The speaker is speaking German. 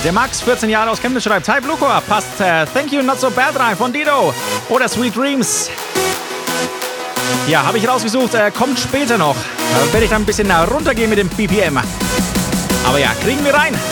Der Max, 14 Jahre aus Chemnitz, schreibt: Hi Blucor, passt Thank You Not So Bad rein von Dido. Oder Sweet Dreams. Ja, habe ich rausgesucht, kommt später noch. Werde ich dann ein bisschen runtergehen mit dem BPM. Aber ja, kriegen wir rein.